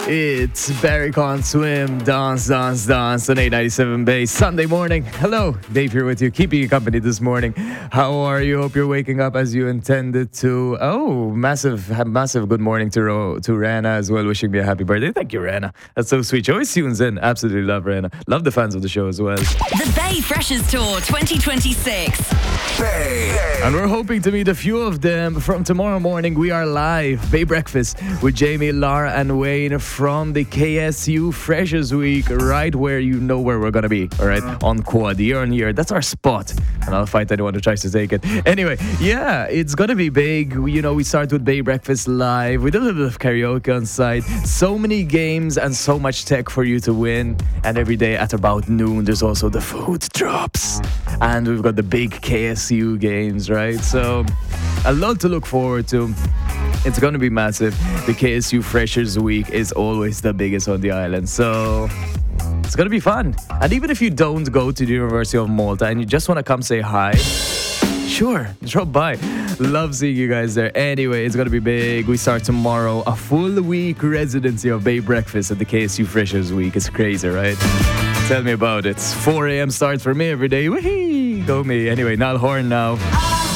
It's Barry Can't Swim, Dance, Dance, Dance on 897 Base. Sunday morning. Hello, Dave here with you, keeping you company this morning. How are you? Hope you're waking up as you intended to. Oh, massive good morning to Rana as well, wishing me a happy birthday. Thank you, Rana. That's so sweet. She always tunes in. Absolutely love Rana. Love the fans of the show as well. The Bay Freshers Tour 2026. And we're hoping to meet a few of them from tomorrow morning. We are live, Bay Breakfast, with Jamie, Lara, and Wayne from the KSU Freshers Week, right where you know where we're going to be, all right? On Quad, year on year. That's our spot. And I'll fight anyone who tries to take it. Anyway, yeah, it's going to be big. We start with Bay Breakfast live. We did a little bit of karaoke on site. So many games and so much tech for you to win. And every day at about noon, there's also the food drops. And we've got the big KSU games, right? So a lot to look forward to. It's going to be massive. The KSU Freshers Week is always the biggest on the island. So it's going to be fun. And even if you don't go to the University of Malta and you just want to come say hi, sure, drop by. Love seeing you guys there. Anyway, it's going to be big. We start tomorrow. A full week residency of Bay Breakfast at the KSU Freshers Week. It's crazy, right? Tell me about it. 4 a.m. starts for me every day. Whee! Go me. Anyway, Niall Horan now.